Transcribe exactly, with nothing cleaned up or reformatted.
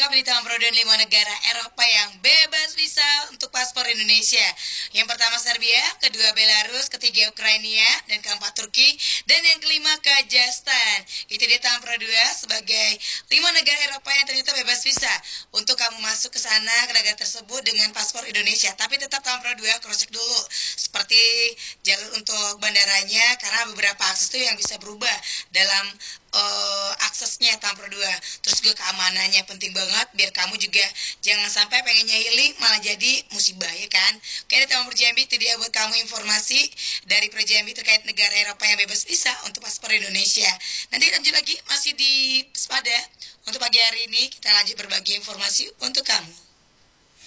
lengkap nih Taman Pro dan lima negara Eropa yang bebas visa untuk paspor Indonesia. Yang pertama Serbia, kedua Belarus, ketiga Ukraina, dan keempat Turki, dan yang kelima Kazakhstan. Itu dia Taman Pro dua sebagai lima negara Eropa yang ternyata bebas visa untuk kamu masuk ke sana, ke negara tersebut dengan paspor Indonesia. Tapi tetap Taman Pro dua cross check dulu seperti jalur untuk bandaranya, karena beberapa akses itu yang bisa berubah dalam uh, aksesnya Taman Pro dua. Terus juga keamanannya penting banget biar kamu juga jangan sampai pengennya healing malah jadi musibah, ya kan. Oke, dari Taman Pro Jambi itu dia buat kamu informasi dari Pro Jambi terkait negara Eropa yang bebas visa untuk paspor Indonesia. Nanti lanjut lagi masih di Spada. Untuk pagi hari ini kita lanjut berbagi informasi untuk kamu.